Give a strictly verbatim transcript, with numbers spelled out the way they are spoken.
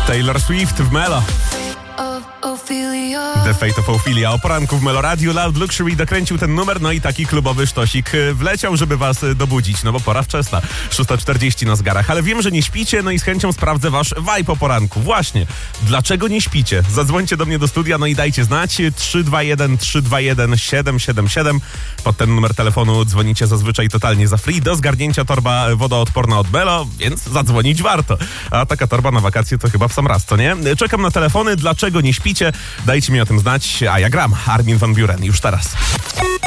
Taylor Swift w Melo. The Fate of Ophelia. O poranku w Melo Radio Loud Luxury dokręcił ten numer, no i taki klubowy sztosik wleciał, żeby was dobudzić, no bo pora wczesna, szósta czterdzieści na zegarach. Ale wiem, że nie śpicie, no i z chęcią sprawdzę wasz vibe o poranku. Właśnie, dlaczego nie śpicie? Zadzwońcie do mnie do studia, no i dajcie znać. trzy dwa jeden trzy dwa jeden siedem siedem siedem. Pod ten numer telefonu dzwonicie zazwyczaj totalnie za free. Do zgarnięcia torba wodoodporna od Melo, więc zadzwonić warto. A taka torba na wakacje to chyba w sam raz, co nie? Czekam na telefony. Dlaczego nie śpicie? Dajcie mi o tym znać, a ja gram. Armin van Buuren już teraz.